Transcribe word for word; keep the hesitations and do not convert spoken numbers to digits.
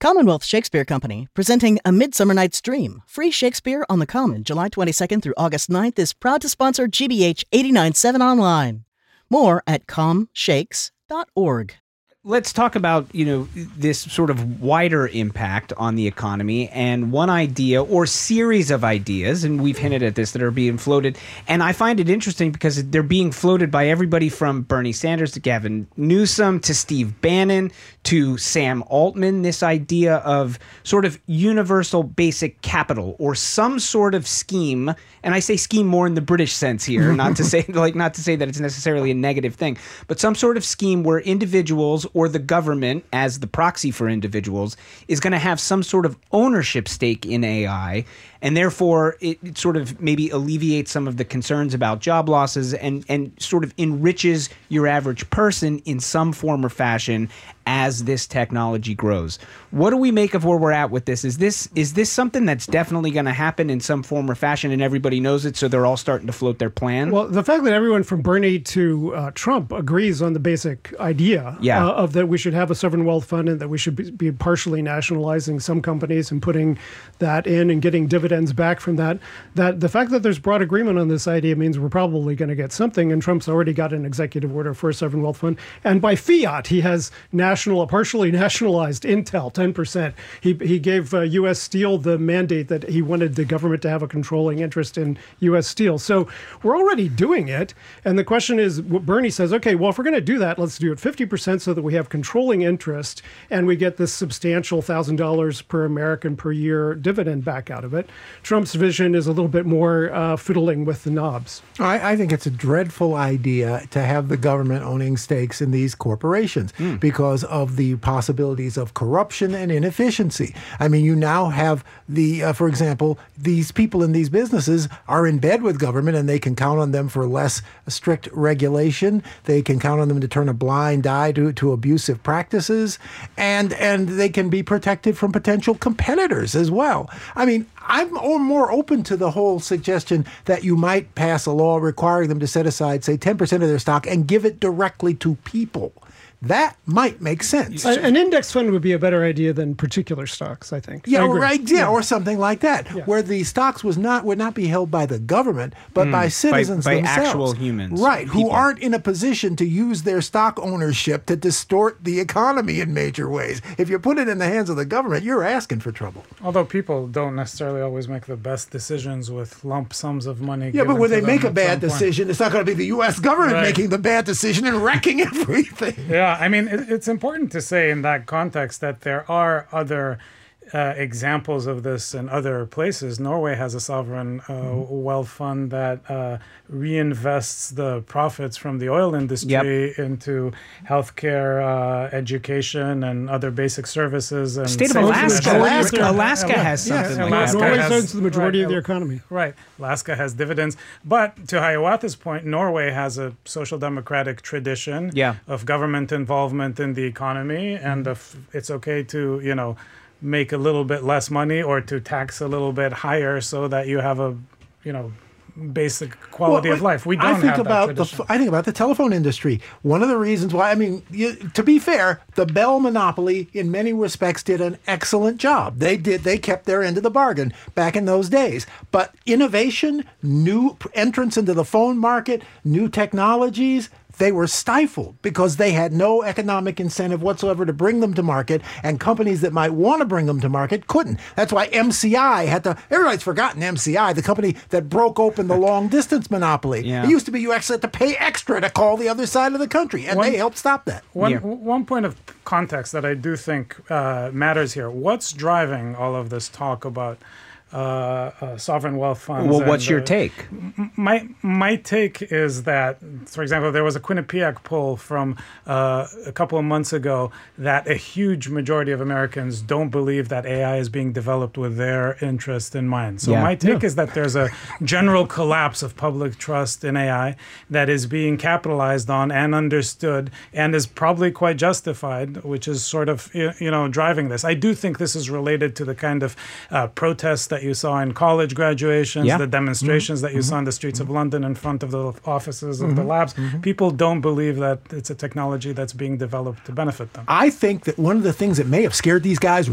Commonwealth Shakespeare Company, presenting A Midsummer Night's Dream, free Shakespeare on the Common, July twenty-second through August ninth, is proud to sponsor G B H eighty-nine point seven Online. More at com shakes dot org. Let's talk about, you know, this sort of wider impact on the economy, and one idea or series of ideas, and we've hinted at this, that are being floated. And I find it interesting because they're being floated by everybody from Bernie Sanders to Gavin Newsom to Steve Bannon to Sam Altman, this idea of sort of universal basic capital or some sort of scheme. And I say scheme more in the British sense here, not to say like not to say that it's necessarily a negative thing, but some sort of scheme where individuals or the government, as the proxy for individuals, is going to have some sort of ownership stake in A I, and therefore it, it sort of maybe alleviates some of the concerns about job losses and, and sort of enriches your average person in some form or fashion as this technology grows. What do we make of where we're at with this? Is this is this something that's definitely going to happen in some form or fashion, and everybody knows it, so they're all starting to float their plan? Well, the fact that everyone from Bernie to uh, Trump agrees on the basic idea yeah. uh, of that we should have a sovereign wealth fund and that we should be, be partially nationalizing some companies and putting that in and getting dividends back from that, that the fact that there's broad agreement on this idea means we're probably going to get something, and Trump's already got an executive order for a sovereign wealth fund. And by fiat, he has national, partially nationalized Intel, ten percent. He he gave uh, U S Steel the mandate that he wanted the government to have a controlling interest in U S Steel. So we're already doing it. And the question is, Bernie says, okay, well, if we're going to do that, let's do it fifty percent so that we have controlling interest and we get this substantial one thousand dollars per American per year dividend back out of it. Trump's vision is a little bit more uh, fiddling with the knobs. I, I think it's a dreadful idea to have the government owning stakes in these corporations mm. because of the possibilities of corruption and inefficiency. I mean, you now have the, uh, for example, these people in these businesses are in bed with government and they can count on them for less strict regulation. They can count on them to turn a blind eye to, to abusive practices, and, and they can be protected from potential competitors as well. I mean, I'm more open to the whole suggestion that you might pass a law requiring them to set aside, say, ten percent of their stock and give it directly to people. That might make sense. An index fund would be a better idea than particular stocks, I think. Yeah, I right. Yeah, yeah, or something like that, yeah. where the stocks was not would not be held by the government, but mm, by citizens by, by themselves, actual humans, right? people. Who aren't in a position to use their stock ownership to distort the economy in major ways. If you put it in the hands of the government, you're asking for trouble. Although people don't necessarily always make the best decisions with lump sums of money. Yeah, but when they make a bad point. decision, it's not going to be the U S government right. making the bad decision and wrecking everything. Yeah, I mean, it, it's important to say in that context that there are other uh, examples of this in other places. Norway has a sovereign uh, mm-hmm. wealth fund that uh, reinvests the profits from the oil industry yep. into healthcare, uh, education, and other basic services. And State of Alaska. Alaska, Alaska has something yeah, like Alaska that. Norway has, owns the majority right, of the economy. Right. Alaska has dividends. But to Hiawatha's point, Norway has a social democratic tradition yeah. of government involvement in the economy, and if it's okay to, you know, make a little bit less money or to tax a little bit higher so that you have a, you know, basic quality well, of life. We don't I think have about that the. I think about the telephone industry. One of the reasons why, I mean, you, to be fair, the Bell monopoly in many respects did an excellent job. They did. They kept their end of the bargain back in those days. But innovation, new entrance into the phone market, new technologies, they were stifled because they had no economic incentive whatsoever to bring them to market, and companies that might want to bring them to market couldn't. That's why M C I had to, everybody's forgotten M C I, the company that broke open the long distance monopoly. Yeah. It used to be you actually had to pay extra to call the other side of the country, and one, they helped stop that. One, yeah. one point of context that I do think uh, matters here. What's driving all of this talk about Uh, uh, sovereign wealth funds? Well, what's and, your uh, take? My my take is that, for example, there was a Quinnipiac poll from uh, a couple of months ago that a huge majority of Americans don't believe that A I is being developed with their interest in mind. So Yeah. my take Yeah. is that there's a general collapse of public trust in A I that is being capitalized on and understood and is probably quite justified, which is sort of, you know, driving this. I do think this is related to the kind of uh, protests that you saw in college graduations, Yeah. the demonstrations mm-hmm. that you mm-hmm. saw in the streets mm-hmm. of London in front of the offices of mm-hmm. the labs. Mm-hmm. People don't believe that it's a technology that's being developed to benefit them. I think that one of the things that may have scared these guys